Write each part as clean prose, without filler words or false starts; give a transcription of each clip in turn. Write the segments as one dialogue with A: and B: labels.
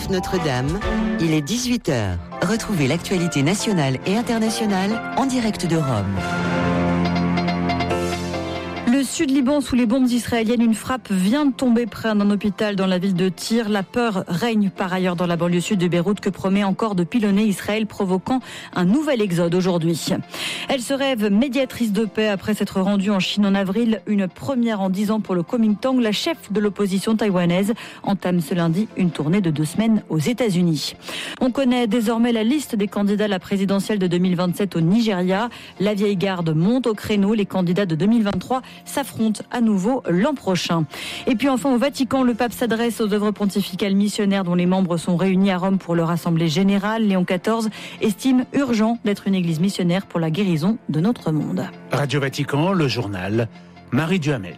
A: Nef Notre-Dame, il est 18h. Retrouvez l'actualité nationale et internationale en direct de Rome.
B: Le sud-Liban sous les bombes israéliennes, une frappe vient de tomber près d'un hôpital dans la ville de Tyr. La peur règne par ailleurs dans la banlieue sud de Beyrouth que promet encore de pilonner Israël, provoquant un nouvel exode aujourd'hui. Elle se rêve médiatrice de paix après s'être rendue en Chine en avril, une première en 10 ans pour le Kuomintang. La chef de l'opposition taïwanaise entame ce lundi une tournée de 2 semaines aux États-Unis. On connaît désormais la liste des candidats à la présidentielle de 2027 au Nigeria. La vieille garde monte au créneau. Les candidats de 2023 s'affrontent à nouveau l'an prochain. Et puis enfin au Vatican, le pape s'adresse aux œuvres pontificales missionnaires dont les membres sont réunis à Rome pour leur assemblée générale. Léon XIV estime urgent d'être une église missionnaire pour la guérison de notre monde.
C: Radio Vatican, le journal, Marie Duhamel.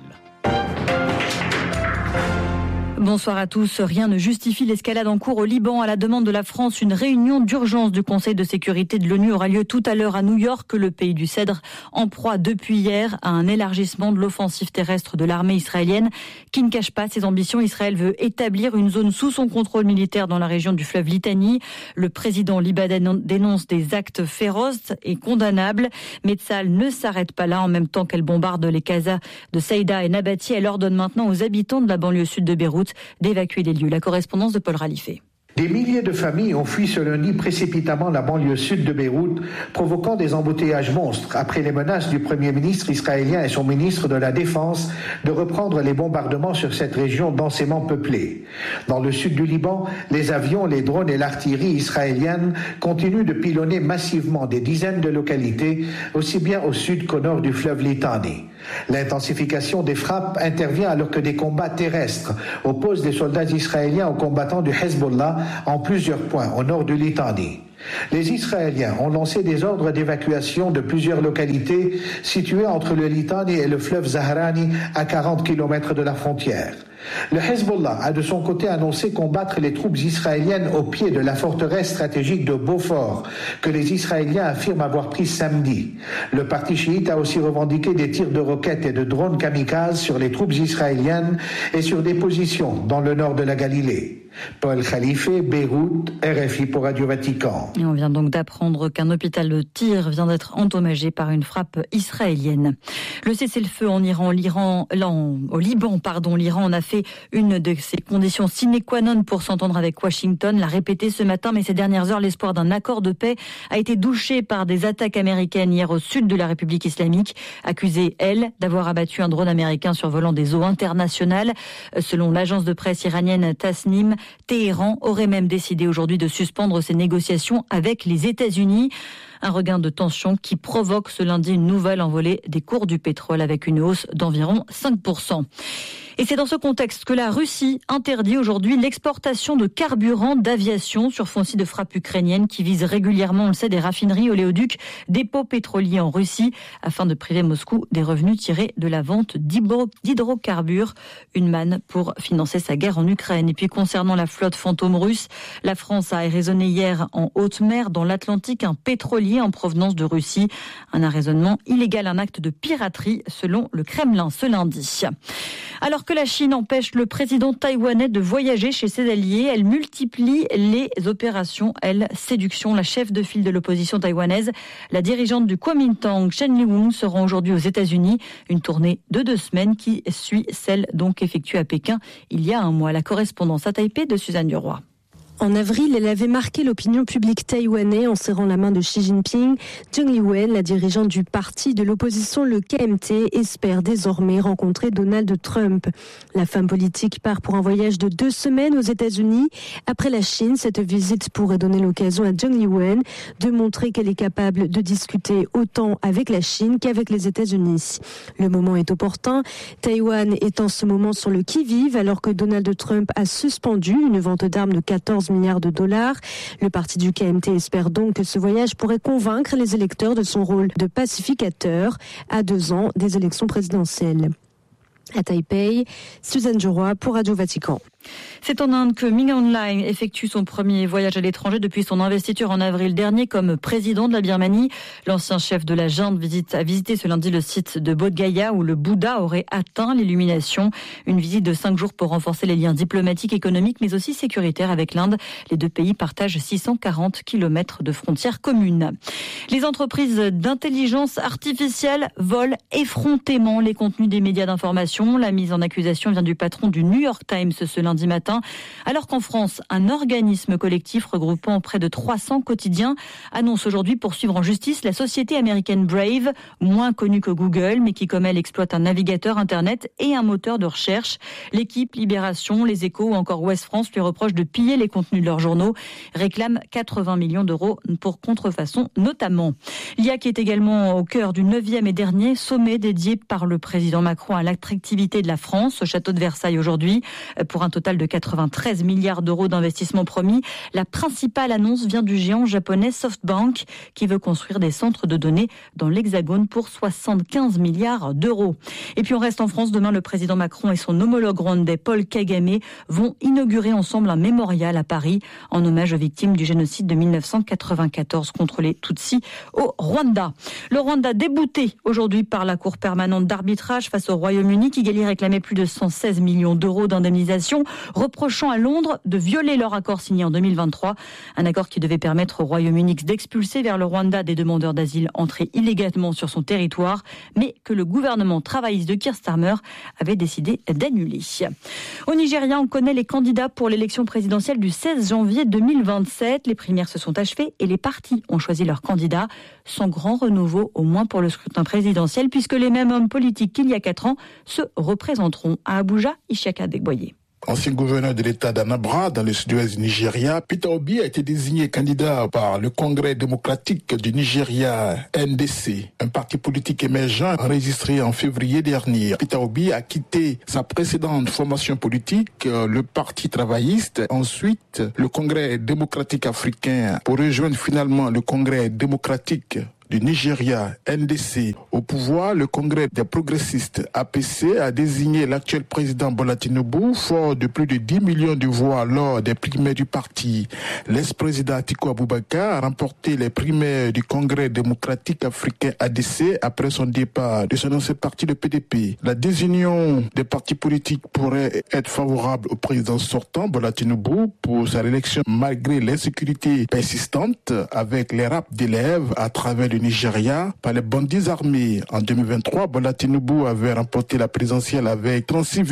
B: Bonsoir à tous. Rien ne justifie l'escalade en cours au Liban. À la demande de la France, une réunion d'urgence du Conseil de sécurité de l'ONU aura lieu tout à l'heure à New York, le pays du Cèdre, en proie depuis hier à un élargissement de l'offensive terrestre de l'armée israélienne qui ne cache pas ses ambitions. Israël veut établir une zone sous son contrôle militaire dans la région du fleuve Litanie. Le président libanais dénonce des actes féroces et condamnables. Mais Tsahal ne s'arrête pas là. En même temps qu'elle bombarde les casas de Saïda et Nabati, elle ordonne maintenant aux habitants de la banlieue sud de Beyrouth d'évacuer les lieux. La correspondance de Paul Ralifé.
D: Des milliers de familles ont fui ce lundi précipitamment la banlieue sud de Beyrouth, provoquant des embouteillages monstres après les menaces du Premier ministre israélien et son ministre de la Défense de reprendre les bombardements sur cette région densément peuplée. Dans le sud du Liban, les avions, les drones et l'artillerie israélienne continuent de pilonner massivement des dizaines de localités, aussi bien au sud qu'au nord du fleuve Litani. L'intensification des frappes intervient alors que des combats terrestres opposent des soldats israéliens aux combattants du Hezbollah en plusieurs points au nord du Litani. Les Israéliens ont lancé des ordres d'évacuation de plusieurs localités situées entre le Litani et le fleuve Zahrani à 40 km de la frontière. Le Hezbollah a de son côté annoncé combattre les troupes israéliennes au pied de la forteresse stratégique de Beaufort, que les Israéliens affirment avoir prise samedi. Le parti chiite a aussi revendiqué des tirs de roquettes et de drones kamikazes sur les troupes israéliennes et sur des positions dans le nord de la Galilée. Paul Khalife, Beyrouth, RFI pour Radio Vatican.
B: Et on vient donc d'apprendre qu'un hôpital de Tyr vient d'être endommagé par une frappe israélienne. Le cessez-le-feu en Liban, l'Iran en a fait une de ses conditions sine qua non pour s'entendre avec Washington, l'a répété ce matin, mais ces dernières heures, l'espoir d'un accord de paix a été douché par des attaques américaines hier au sud de la République islamique, accusée, elle, d'avoir abattu un drone américain survolant des eaux internationales. Selon l'agence de presse iranienne Tasnim, Téhéran aurait même décidé aujourd'hui de suspendre ses négociations avec les États-Unis. Un regain de tension qui provoque ce lundi une nouvelle envolée des cours du pétrole avec une hausse d'environ 5%. Et c'est dans ce contexte que la Russie interdit aujourd'hui l'exportation de carburant d'aviation sur fond de frappe ukrainienne qui vise régulièrement, on le sait, des raffineries, oléoducs, dépôts pétroliers en Russie afin de priver Moscou des revenus tirés de la vente d'hydrocarbures, une manne pour financer sa guerre en Ukraine. Et puis concernant la flotte fantôme russe, la France a arraisonné hier en haute mer dans l'Atlantique un pétrolier en provenance de Russie. Un arraisonnement illégal, un acte de piraterie selon le Kremlin ce lundi. Alors que la Chine empêche le président taïwanais de voyager chez ses alliés, elle multiplie les opérations, séduction. La chef de file de l'opposition taïwanaise, la dirigeante du Kuomintang, Chen Liwung, se rend aujourd'hui aux États-Unis. Une tournée de 2 semaines qui suit celle donc effectuée à Pékin il y a un mois. La correspondance à Taipei de Suzanne Duroy.
E: En avril, elle avait marqué l'opinion publique taïwanais en serrant la main de Xi Jinping. Zheng Liwen, la dirigeante du parti de l'opposition, le KMT, espère désormais rencontrer Donald Trump. La femme politique part pour un voyage de 2 semaines aux États-Unis. Après la Chine, cette visite pourrait donner l'occasion à Zheng Liwen de montrer qu'elle est capable de discuter autant avec la Chine qu'avec les États-Unis. Le moment est opportun. Taïwan est en ce moment sur le qui-vive alors que Donald Trump a suspendu une vente d'armes de 14 milliards de dollars. Le parti du KMT espère donc que ce voyage pourrait convaincre les électeurs de son rôle de pacificateur à 2 ans des élections présidentielles. À Taipei, Suzanne Duroy pour Radio Vatican.
B: C'est en Inde que Ming Online effectue son premier voyage à l'étranger depuis son investiture en avril dernier comme président de la Birmanie. L'ancien chef de la junte a visité ce lundi le site de Bodh Gaya où le Bouddha aurait atteint l'illumination. Une visite de 5 jours pour renforcer les liens diplomatiques, économiques mais aussi sécuritaires avec l'Inde. Les deux pays partagent 640 km de frontières communes. Les entreprises d'intelligence artificielle volent effrontément les contenus des médias d'information. La mise en accusation vient du patron du New York Times ce lundi matin, alors qu'en France, un organisme collectif regroupant près de 300 quotidiens annonce aujourd'hui poursuivre en justice la société américaine Brave, moins connue que Google, mais qui comme elle exploite un navigateur internet et un moteur de recherche. L'équipe, Libération, Les Échos ou encore Ouest France lui reprochent de piller les contenus de leurs journaux, réclament 80 millions d'euros pour contrefaçon notamment. L'IA qui est également au cœur du 9e et dernier sommet dédié par le président Macron à l'attractivité de la France au château de Versailles aujourd'hui. Pour un total de 93 milliards d'euros d'investissement promis. La principale annonce vient du géant japonais SoftBank qui veut construire des centres de données dans l'Hexagone pour 75 milliards d'euros. Et puis on reste en France. Demain, le président Macron et son homologue rwandais Paul Kagame vont inaugurer ensemble un mémorial à Paris en hommage aux victimes du génocide de 1994 contre les Tutsis au Rwanda. Le Rwanda débouté aujourd'hui par la Cour permanente d'arbitrage face au Royaume-Uni. Kigali réclamait plus de 116 millions d'euros d'indemnisation, reprochant à Londres de violer leur accord signé en 2023. Un accord qui devait permettre au Royaume-Uni d'expulser vers le Rwanda des demandeurs d'asile entrés illégalement sur son territoire, mais que le gouvernement travailliste de Keir Starmer avait décidé d'annuler. Au Nigeria, on connaît les candidats pour l'élection présidentielle du 16 janvier 2027. Les primaires se sont achevées et les partis ont choisi leurs candidats, sans grand renouveau, au moins pour le scrutin présidentiel, puisque les mêmes hommes politiques qu'il y a 4 ans se représenteront. À Abuja, Ishaka Degboye.
F: Ancien gouverneur de l'État d'Anambra, dans le sud-ouest du Nigeria, Peter Obi a été désigné candidat par le Congrès démocratique du Nigeria, NDC, un parti politique émergent enregistré en février dernier. Peter Obi a quitté sa précédente formation politique, le Parti travailliste, ensuite le Congrès démocratique africain, pour rejoindre finalement le Congrès démocratique du Nigeria, NDC. Au pouvoir, le Congrès des progressistes, APC, a désigné l'actuel président Bola Tinubu, fort de plus de 10 millions de voix lors des primaires du parti. L'ex-président Atiku Abubakar a remporté les primaires du Congrès démocratique africain ADC après son départ de son ancien parti, le PDP. La désunion des partis politiques pourrait être favorable au président sortant, Bola Tinubu, pour sa réélection malgré l'insécurité persistante avec les rapes d'élèves à travers le Nigeria par les bandits armés. En 2023, Bola Tinubu avait remporté la présidentielle avec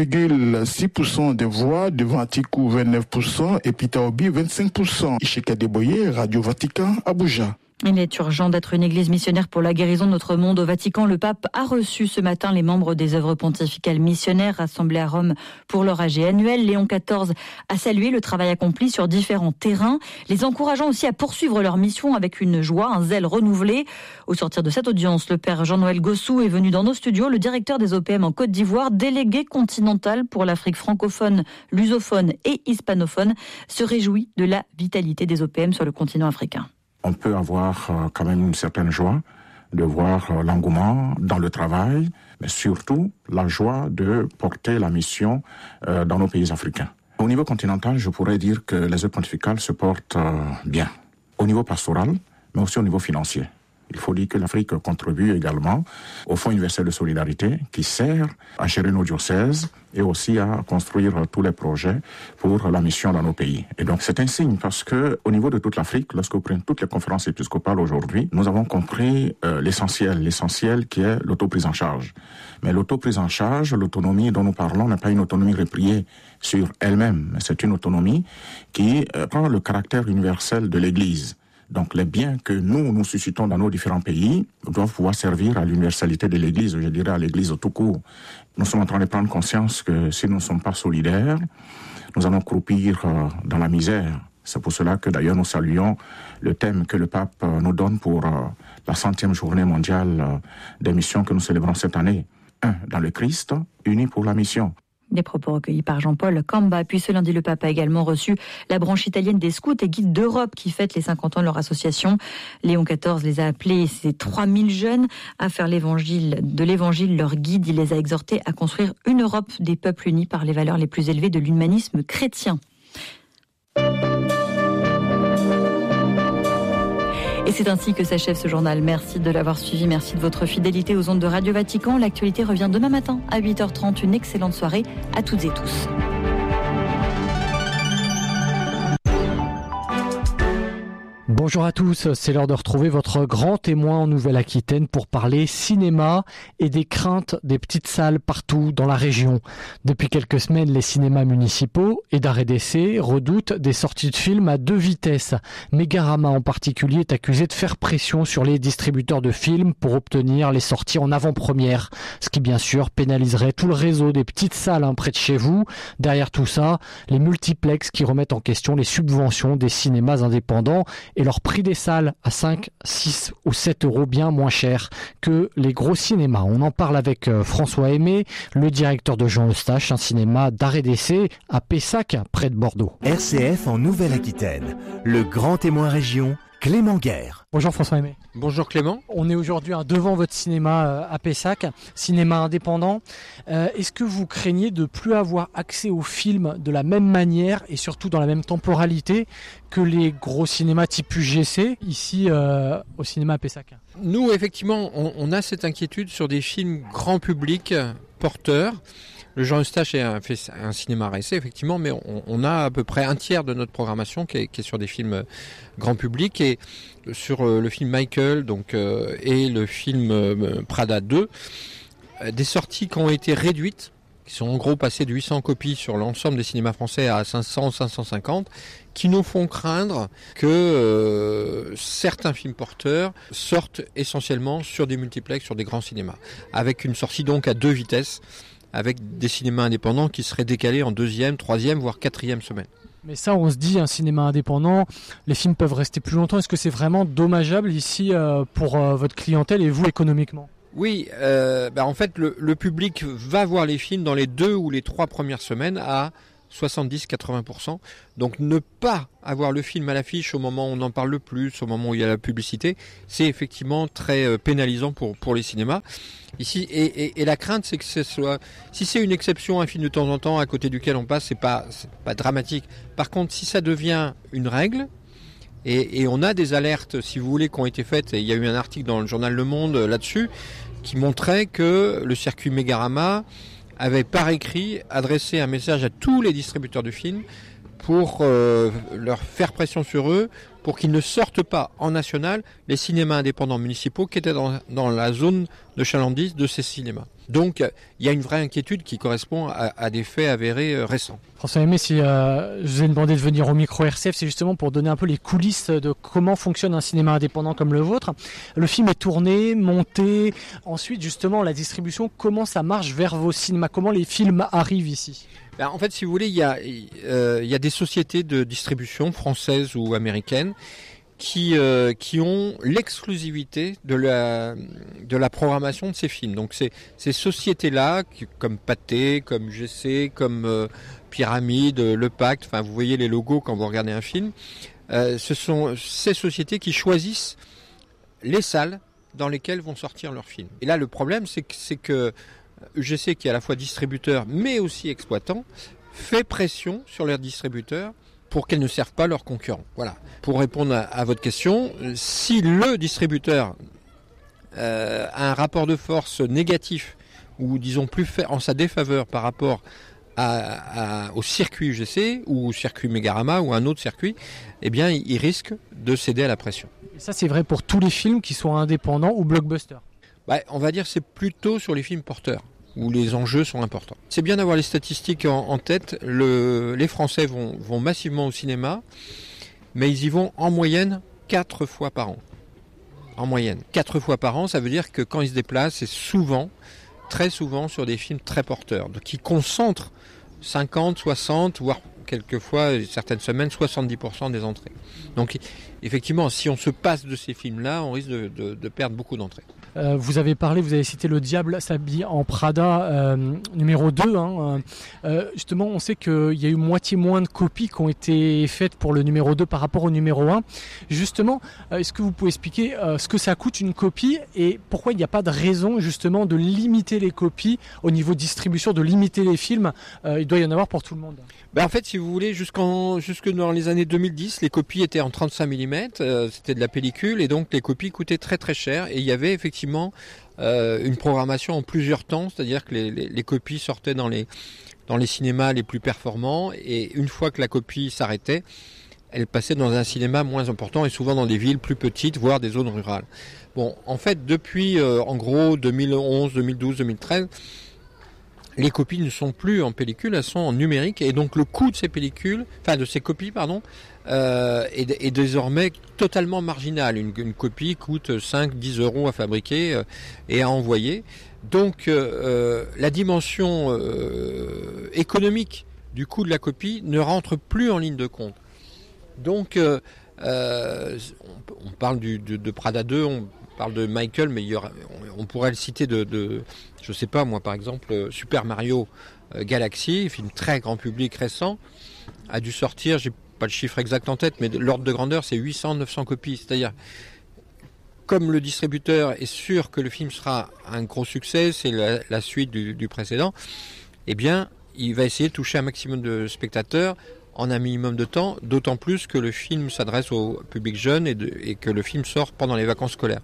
F: 36,6% des voix devant Atiku 29% et Peter Obi 25%. Isheka Deboye, Radio Vatican, Abuja.
B: Il est urgent d'être une église missionnaire pour la guérison de notre monde. Au Vatican, le pape a reçu ce matin les membres des œuvres pontificales missionnaires rassemblés à Rome pour leur AG annuel. Léon XIV a salué le travail accompli sur différents terrains, les encourageant aussi à poursuivre leur mission avec une joie, un zèle renouvelé. Au sortir de cette audience, le père Jean-Noël Gossou est venu dans nos studios. Le directeur des OPM en Côte d'Ivoire, délégué continental pour l'Afrique francophone, lusophone et hispanophone, se réjouit de la vitalité des OPM sur le continent africain.
G: On peut avoir quand même une certaine joie de voir l'engouement dans le travail, mais surtout la joie de porter la mission dans nos pays africains. Au niveau continental, je pourrais dire que les œuvres pontificales se portent bien, au niveau pastoral, mais aussi au niveau financier. Il faut dire que l'Afrique contribue également au Fonds universel de solidarité qui sert à gérer nos diocèses et aussi à construire tous les projets pour la mission dans nos pays. Et donc c'est un signe parce que au niveau de toute l'Afrique, lorsque vous prenez toutes les conférences épiscopales aujourd'hui, nous avons compris l'essentiel qui est l'autoprise en charge. Mais l'autoprise en charge, l'autonomie dont nous parlons n'est pas une autonomie repliée sur elle-même, c'est une autonomie qui prend le caractère universel de l'Église. Donc les biens que nous suscitons dans nos différents pays doivent pouvoir servir à l'universalité de l'Église, je dirais à l'Église tout court. Nous sommes en train de prendre conscience que si nous ne sommes pas solidaires, nous allons croupir dans la misère. C'est pour cela que d'ailleurs nous saluons le thème que le pape nous donne pour la 100e journée mondiale des missions que nous célébrons cette année. 1. Dans le Christ, unis pour la mission.
B: Des propos recueillis par Jean-Paul Camba. Puis ce lundi, le pape a également reçu la branche italienne des scouts et guides d'Europe qui fête les 50 ans de leur association. Léon XIV les a appelés, ces 3000 jeunes, à faire de l'évangile leur guide. Il les a exhortés à construire une Europe des peuples unis par les valeurs les plus élevées de l'humanisme chrétien. Et c'est ainsi que s'achève ce journal. Merci de l'avoir suivi, merci de votre fidélité aux ondes de Radio Vatican. L'actualité revient demain matin à 8h30. Une excellente soirée à toutes et tous.
H: Bonjour à tous, c'est l'heure de retrouver votre grand témoin en Nouvelle-Aquitaine pour parler cinéma et des craintes des petites salles partout dans la région. Depuis quelques semaines, les cinémas municipaux et d'arrêt d'essai redoutent des sorties de films à 2 vitesses. Megarama en particulier est accusé de faire pression sur les distributeurs de films pour obtenir les sorties en avant-première, ce qui bien sûr pénaliserait tout le réseau des petites salles près de chez vous. Derrière tout ça, les multiplexes qui remettent en question les subventions des cinémas indépendants et leur prix des salles à 5, 6 ou 7 euros bien moins cher que les gros cinémas. On en parle avec François Aimé, le directeur de Jean Eustache, un cinéma d'arrêt d'essai à Pessac, près de Bordeaux.
I: RCF en Nouvelle-Aquitaine, le grand témoin région, Clément Guerre.
H: Bonjour François Aimé.
J: Bonjour Clément.
H: On est aujourd'hui devant votre cinéma à Pessac, cinéma indépendant. Est-ce que vous craignez de plus avoir accès aux films de la même manière et surtout dans la même temporalité que les gros cinémas type UGC ici au cinéma à Pessac?
J: Nous, effectivement, on a cette inquiétude sur des films grand public porteurs. Le Jean Eustache est un cinéma RSC, effectivement, mais on a à peu près un tiers de notre programmation qui est sur des films grand public. Et sur le film Michael et le film Prada 2, des sorties qui ont été réduites, qui sont en gros passées de 800 copies sur l'ensemble des cinémas français à 500, 550, qui nous font craindre que certains films porteurs sortent essentiellement sur des multiplexes, sur des grands cinémas, avec une sortie donc à 2 vitesses, avec des cinémas indépendants qui seraient décalés en 2e, 3e, voire 4e semaine.
H: Mais ça, on se dit, un cinéma indépendant, les films peuvent rester plus longtemps. Est-ce que c'est vraiment dommageable ici pour votre clientèle et vous économiquement?
J: Oui, en fait, le public va voir les films dans les 2 ou les 3 premières semaines à 70-80%. Donc ne pas avoir le film à l'affiche au moment où on en parle le plus, au moment où il y a la publicité, c'est effectivement très pénalisant pour les cinémas. Ici, et la crainte, c'est que si c'est une exception, un film de temps en temps à côté duquel on passe, c'est pas dramatique. Par contre, si ça devient une règle, et on a des alertes, si vous voulez, qui ont été faites, et il y a eu un article dans le journal Le Monde là-dessus, qui montrait que le circuit Megarama avait par écrit adressé un message à tous les distributeurs de films pour leur faire pression sur eux pour qu'ils ne sortent pas en national les cinémas indépendants municipaux qui étaient dans la zone de chalandise de ces cinémas. Donc il y a une vraie inquiétude qui correspond à des faits avérés récents.
H: François Aimé, si je vous ai demandé de venir au micro RCF, c'est justement pour donner un peu les coulisses de comment fonctionne un cinéma indépendant comme le vôtre. Le film est tourné, monté, ensuite justement la distribution, comment ça marche vers vos cinémas, comment les films arrivent ici?
J: En fait, si vous voulez, il y a des sociétés de distribution françaises ou américaines qui ont l'exclusivité de la programmation de ces films. Donc ces sociétés-là, comme Pathé, comme UGC, comme Pyramide, Le Pacte, enfin vous voyez les logos quand vous regardez un film, ce sont ces sociétés qui choisissent les salles dans lesquelles vont sortir leurs films. Et là, le problème, c'est que UGC, qui est à la fois distributeur mais aussi exploitant, fait pression sur leurs distributeurs pour qu'elles ne servent pas leurs concurrents. Voilà. Pour répondre à votre question, si le distributeur a un rapport de force négatif ou disons plus en sa défaveur par rapport au circuit UGC ou au circuit Megarama ou un autre circuit, eh bien il risque de céder à la pression.
H: Et ça c'est vrai pour tous les films qui soient indépendants ou blockbusters?
J: On va dire que c'est plutôt sur les films porteurs où les enjeux sont importants. C'est bien d'avoir les statistiques en tête. Les Français vont massivement au cinéma, mais ils y vont en moyenne 4 fois par an. En moyenne. 4 fois par an, ça veut dire que quand ils se déplacent, c'est souvent, très souvent, sur des films très porteurs, donc qui concentrent 50, 60, voire quelquefois, certaines semaines, 70% des entrées. Donc effectivement, si on se passe de ces films-là, on risque de perdre beaucoup d'entrées.
H: Vous avez cité Le Diable s'habille en Prada numéro 2. Justement, on sait qu'il y a eu moitié moins de copies qui ont été faites pour le numéro 2 par rapport au numéro 1. Justement, est-ce que vous pouvez expliquer ce que ça coûte une copie et pourquoi il n'y a pas de raison justement de limiter les copies au niveau distribution, de limiter les films? Il doit y en avoir pour tout le monde.
J: En fait, si vous voulez, jusque dans les années 2010, les copies étaient en 35 mm, c'était de la pellicule, et donc les copies coûtaient très très cher, et il y avait effectivement une programmation en plusieurs temps, c'est-à-dire que les copies sortaient dans les cinémas les plus performants, et une fois que la copie s'arrêtait, elle passait dans un cinéma moins important, et souvent dans des villes plus petites, voire des zones rurales. Bon, en fait, depuis en gros 2011, 2012, 2013, les copies ne sont plus en pellicule, elles sont en numérique, et donc le coût de ces copies, est désormais totalement marginal. Une copie coûte 5-10 € à fabriquer et à envoyer. Donc la dimension économique du coût de la copie ne rentre plus en ligne de compte. Donc on parle de Prada 2, on parle de Michael, mais on pourrait le citer je sais pas moi, par exemple, Super Mario Galaxy, film très grand public récent, a dû sortir, j'ai pas le chiffre exact en tête, mais l'ordre de grandeur c'est 800-900 copies. C'est-à-dire, comme le distributeur est sûr que le film sera un gros succès, c'est la suite du précédent, eh bien, il va essayer de toucher un maximum de spectateurs en un minimum de temps, d'autant plus que le film s'adresse au public jeune et que le film sort pendant les vacances scolaires.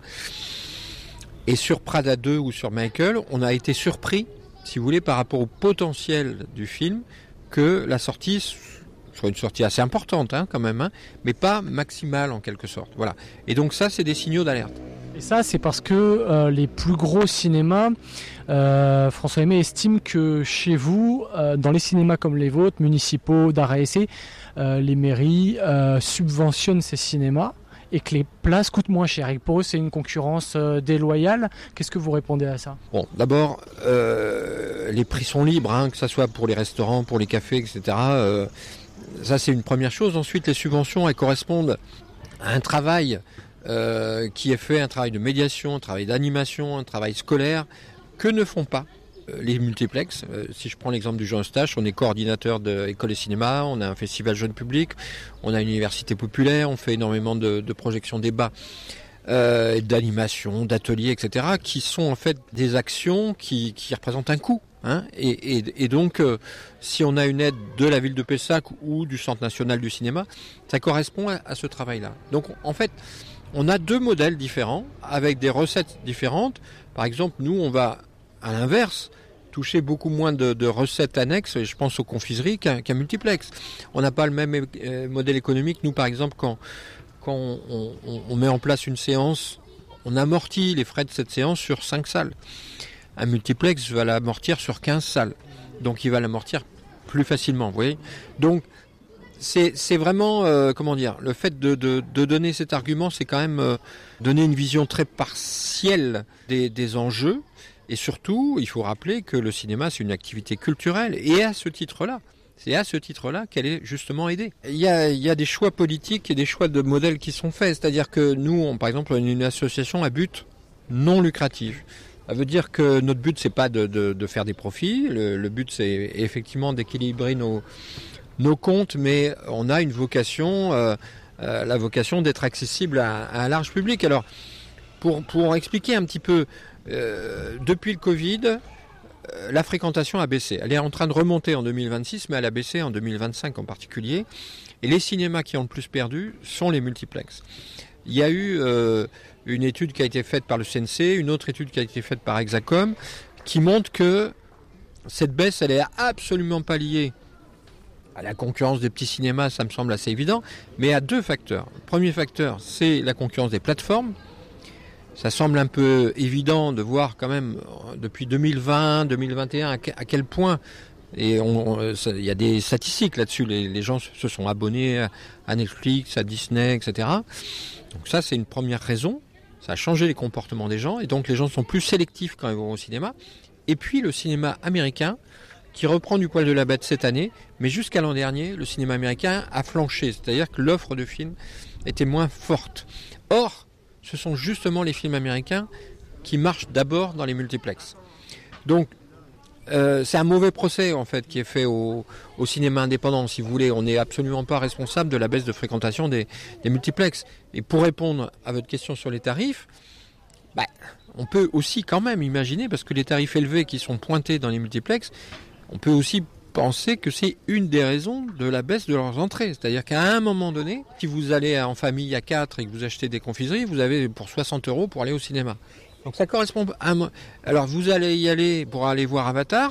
J: Et sur Prada 2 ou sur Michael, on a été surpris, si vous voulez, par rapport au potentiel du film, que la sortie soit une sortie assez importante quand même, mais pas maximale en quelque sorte. Voilà. Et donc ça, c'est des signaux d'alerte.
H: Et ça, c'est parce que les plus gros cinémas, François Aimé estime que chez vous, dans les cinémas comme les vôtres, municipaux, d'art et essai, les mairies subventionnent ces cinémas et que les places coûtent moins cher. Et pour eux, c'est une concurrence déloyale. Qu'est-ce que vous répondez à ça?
J: Bon, d'abord, les prix sont libres, que ce soit pour les restaurants, pour les cafés, etc. Ça, c'est une première chose. Ensuite, les subventions, elles correspondent à un travail qui est fait, un travail de médiation, un travail d'animation, un travail scolaire, que ne font pas les multiplexes. Si je prends l'exemple du Jean Eustache, on est coordinateur d'école et cinéma, on a un festival jeune public, on a une université populaire, on fait énormément de projections débats, d'animation, d'ateliers, etc., qui sont en fait des actions qui représentent un coût. Et donc, si on a une aide de la ville de Pessac ou du Centre national du cinéma, ça correspond à ce travail-là. Donc, en fait, on a deux modèles différents, avec des recettes différentes. Par exemple, nous, on va, à l'inverse, toucher beaucoup moins de recettes annexes, et je pense aux confiseries, qu'un multiplex. On n'a pas le même modèle économique. Nous, par exemple, quand on met en place une séance, on amortit les frais de cette séance sur 5 salles. Un multiplex va l'amortir sur 15 salles. Donc il va l'amortir plus facilement, vous voyez. Donc c'est vraiment, le fait de donner cet argument, c'est quand même donner une vision très partielle des enjeux. Et surtout, il faut rappeler que le cinéma, c'est une activité culturelle. Et c'est à ce titre-là qu'elle est justement aidée. Il y a des choix politiques et des choix de modèles qui sont faits. C'est-à-dire que nous, par exemple, on est une association à but non lucratif. Ça veut dire que notre but, c'est pas de faire des profits. Le but, c'est effectivement d'équilibrer nos comptes, mais on a une vocation, la vocation d'être accessible à un large public. Alors, pour expliquer un petit peu, depuis le Covid, la fréquentation a baissé. Elle est en train de remonter en 2026, mais elle a baissé en 2025 en particulier. Et les cinémas qui ont le plus perdu sont les multiplexes. Il y a eu une étude qui a été faite par le CNC, une autre étude qui a été faite par Hexacom, qui montre que cette baisse, elle est absolument pas liée à la concurrence des petits cinémas, ça me semble assez évident, mais à deux facteurs. Le premier facteur, c'est la concurrence des plateformes. Ça semble un peu évident de voir quand même depuis 2020, 2021 à quel point, et il y a des statistiques là-dessus, les gens se sont abonnés à Netflix, à Disney, etc. Donc ça, c'est une première raison. Ça a changé les comportements des gens, et donc les gens sont plus sélectifs quand ils vont au cinéma. Et puis le cinéma américain, qui reprend du poil de la bête cette année, mais jusqu'à l'an dernier, le cinéma américain a flanché, c'est-à-dire que l'offre de films était moins forte. Or, ce sont justement les films américains qui marche d'abord dans les multiplexes. Donc, c'est un mauvais procès en fait qui est fait au cinéma indépendant, si vous voulez. On n'est absolument pas responsable de la baisse de fréquentation des multiplexes. Et pour répondre à votre question sur les tarifs, on peut aussi quand même imaginer, parce que les tarifs élevés qui sont pointés dans les multiplexes, on peut aussi penser que c'est une des raisons de la baisse de leurs entrées. C'est-à-dire qu'à un moment donné, si vous allez en famille à 4 et que vous achetez des confiseries, vous avez pour 60 € pour aller au cinéma. Donc ça correspond à... Alors vous allez y aller pour aller voir Avatar,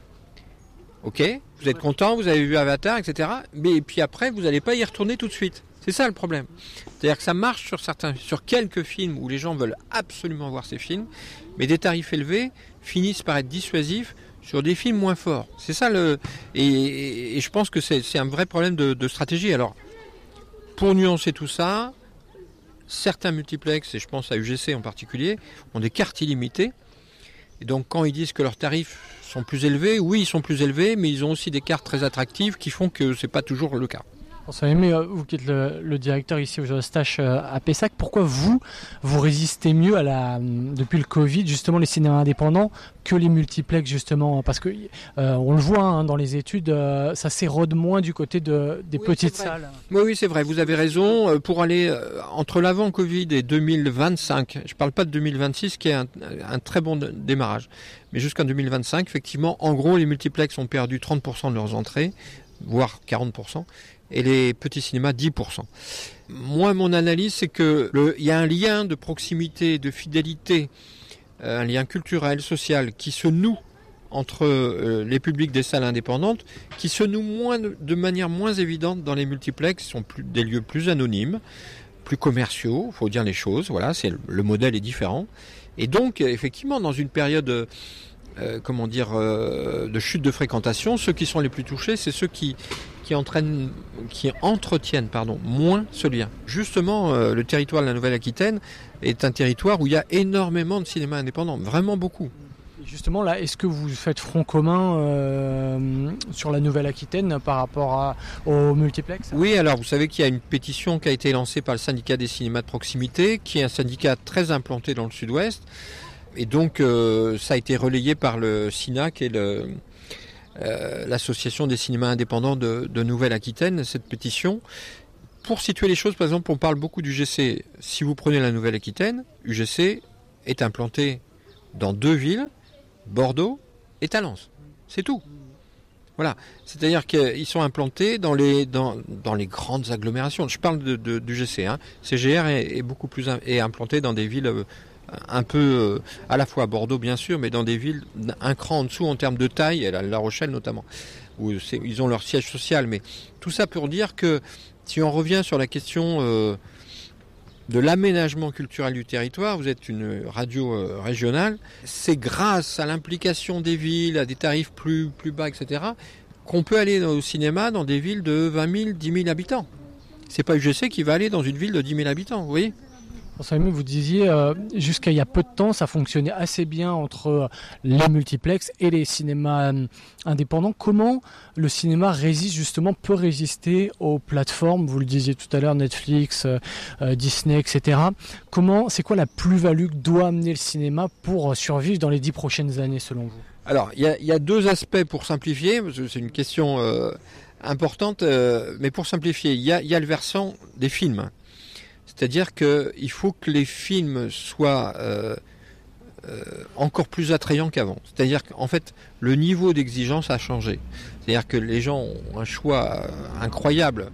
J: ok, vous êtes content, vous avez vu Avatar, etc. Mais puis après, vous n'allez pas y retourner tout de suite. C'est ça le problème. C'est-à-dire que ça marche sur quelques films où les gens veulent absolument voir ces films, mais des tarifs élevés finissent par être dissuasifs sur des films moins forts. C'est ça et je pense que c'est un vrai problème de stratégie. Alors, pour nuancer tout ça, certains multiplexes, et je pense à UGC en particulier, ont des cartes illimitées. Et donc quand ils disent que leurs tarifs sont plus élevés, oui, ils sont plus élevés, mais ils ont aussi des cartes très attractives qui font que c'est pas toujours le cas.
H: Mais vous qui êtes le directeur ici au Eurostage à Pessac, pourquoi vous résistez mieux depuis le Covid, justement, les cinémas indépendants que les multiplexes, justement? Parce que on le voit dans les études, ça s'érode moins du côté des petites salles.
J: Oui, c'est vrai, vous avez raison. Pour aller entre l'avant-Covid et 2025, je ne parle pas de 2026 qui est un très bon démarrage, mais jusqu'en 2025, effectivement, en gros, les multiplexes ont perdu 30% de leurs entrées, voire 40%. Et les petits cinémas, 10%. Moi, mon analyse, c'est qu'il y a un lien de proximité, de fidélité, un lien culturel, social, qui se noue entre les publics des salles indépendantes, qui se noue de manière moins évidente dans les multiplexes, qui sont des lieux plus anonymes, plus commerciaux, il faut dire les choses, voilà, le modèle est différent. Et donc, effectivement, dans une période... de chute de fréquentation, ceux qui sont les plus touchés, c'est ceux qui entretiennent moins ce lien. Justement, le territoire de la Nouvelle-Aquitaine est un territoire où il y a énormément de cinéma indépendant, vraiment beaucoup.
H: Justement, là, est-ce que vous faites front commun sur la Nouvelle-Aquitaine par rapport au multiplex ?
J: Oui, alors vous savez qu'il y a une pétition qui a été lancée par le syndicat des cinémas de proximité, qui est un syndicat très implanté dans le sud-ouest. Et donc, ça a été relayé par le SINA, qui est l'association des cinémas indépendants de Nouvelle-Aquitaine, cette pétition. Pour situer les choses, par exemple, on parle beaucoup d'UGC. Si vous prenez la Nouvelle-Aquitaine, UGC est implanté dans 2 villes, Bordeaux et Talence. C'est tout. Voilà. C'est-à-dire qu'ils sont implantés dans les grandes agglomérations. Je parle d'UGC. CGR est implanté dans des villes... un peu, à la fois à Bordeaux bien sûr, mais dans des villes un cran en dessous en termes de taille, et La Rochelle notamment, où ils ont leur siège social. Mais tout ça pour dire que si on revient sur la question de l'aménagement culturel du territoire, vous êtes une radio régionale, c'est grâce à l'implication des villes, à des tarifs plus bas, etc., qu'on peut aller au cinéma dans des villes de 20 000, 10 000 habitants. C'est pas UGC qui va aller dans une ville de 10 000 habitants, vous voyez ?
H: Vous disiez, jusqu'à il y a peu de temps, ça fonctionnait assez bien entre les multiplexes et les cinémas indépendants. Comment le cinéma peut résister aux plateformes, vous le disiez tout à l'heure, Netflix, Disney, etc. C'est quoi la plus-value que doit amener le cinéma pour survivre dans les 10 prochaines années, selon vous ? Alors,
J: il y a 2 aspects pour simplifier, parce que c'est une question importante, mais pour simplifier, il y a le versant des films. C'est-à-dire qu'il faut que les films soient encore plus attrayants qu'avant. C'est-à-dire qu'en fait, le niveau d'exigence a changé. C'est-à-dire que les gens ont un choix incroyable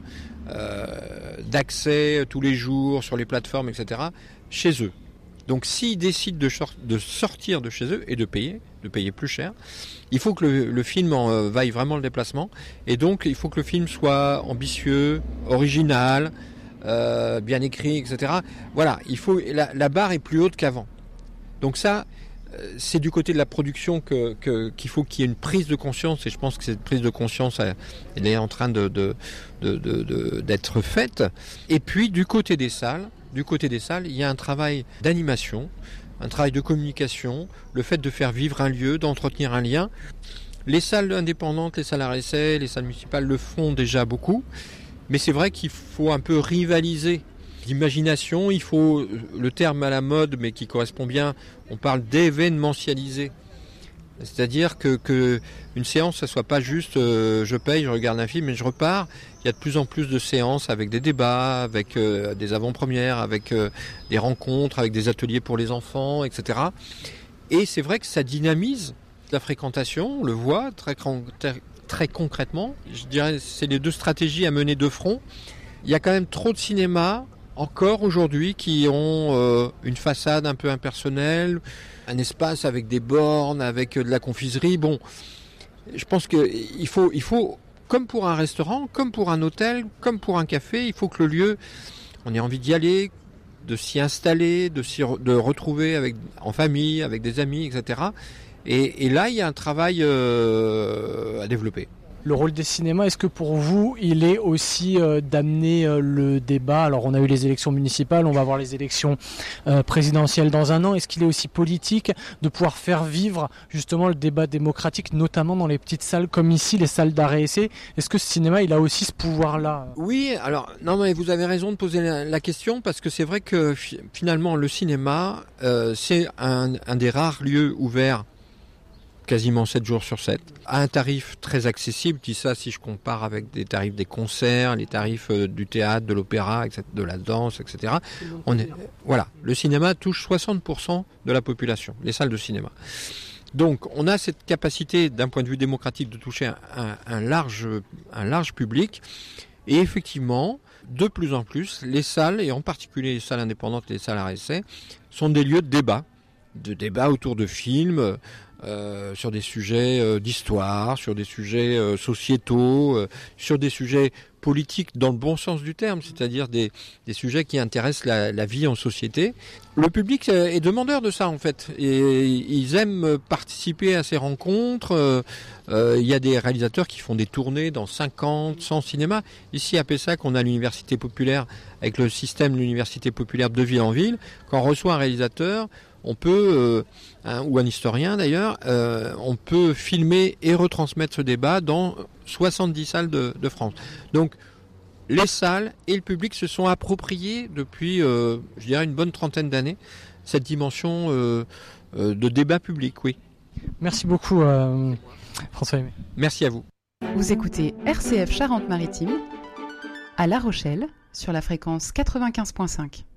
J: d'accès tous les jours sur les plateformes, etc., chez eux. Donc s'ils décident de sortir de chez eux et de payer plus cher, il faut que le film vaille vraiment le déplacement. Et donc il faut que le film soit ambitieux, original, bien écrit, etc. Voilà, la barre est plus haute qu'avant. Donc ça, c'est du côté de la production qu'il faut qu'il y ait une prise de conscience, et je pense que cette prise de conscience, elle est en train d'être faite. Et puis du côté des salles, il y a un travail d'animation, un travail de communication, le fait de faire vivre un lieu, d'entretenir un lien. Les salles indépendantes, les salles à essai, les salles municipales le font déjà beaucoup. Mais c'est vrai qu'il faut un peu rivaliser d'imagination. Il faut, le terme à la mode, mais qui correspond bien, on parle d'événementialiser. C'est-à-dire que une séance, ça soit pas juste je paye, je regarde un film et je repars. Il y a de plus en plus de séances avec des débats, avec des avant-premières, avec des rencontres, avec des ateliers pour les enfants, etc. Et c'est vrai que ça dynamise la fréquentation, on le voit très concrètement. Je dirais que c'est les deux stratégies à mener de front. Il y a quand même trop de cinémas, encore aujourd'hui, qui ont une façade un peu impersonnelle, un espace avec des bornes, avec de la confiserie. Bon, je pense qu'il faut, comme pour un restaurant, comme pour un hôtel, comme pour un café, il faut que le lieu, on ait envie d'y aller, de s'y installer, de retrouver en famille, avec des amis, etc. Et là, il y a un travail à développer.
H: Le rôle des cinémas, est-ce que pour vous, il est aussi d'amener le débat? Alors, on a eu les élections municipales, on va avoir les élections présidentielles dans un an. Est-ce qu'il est aussi politique de pouvoir faire vivre justement le débat démocratique, notamment dans les petites salles comme ici, les salles d'arrêt-essai? Est-ce que ce cinéma, il a aussi ce pouvoir-là?
J: Oui, alors, non, mais vous avez raison de poser la question, parce que c'est vrai que finalement, le cinéma, c'est un des rares lieux ouverts quasiment 7 jours sur 7, à un tarif très accessible. Je dis ça si je compare avec des tarifs des concerts, les tarifs du théâtre, de l'opéra, de la danse, etc. Voilà, le cinéma touche 60% de la population, les salles de cinéma. Donc on a cette capacité d'un point de vue démocratique de toucher un large public. Et effectivement, de plus en plus, les salles, et en particulier les salles indépendantes, les salles à essai, sont des lieux de débat autour de films, sur des sujets d'histoire, sur des sujets sociétaux, sur des sujets politiques dans le bon sens du terme, c'est-à-dire des sujets qui intéressent la vie en société. Le public est demandeur de ça en fait, et ils aiment participer à ces rencontres. Il y a des réalisateurs qui font des tournées dans 50, 100 cinémas. Ici à Pessac, on a l'université populaire, avec le système de l'université populaire de ville en ville. Quand on reçoit un réalisateur, on peut, ou un historien d'ailleurs, on peut filmer et retransmettre ce débat dans 70 salles de France. Donc les salles et le public se sont appropriés depuis, je dirais, une bonne trentaine d'années, cette dimension de débat public, oui.
H: Merci beaucoup François Aimé.
J: Merci à vous.
K: Vous écoutez RCF Charente-Maritime, à La Rochelle, sur la fréquence 95.5.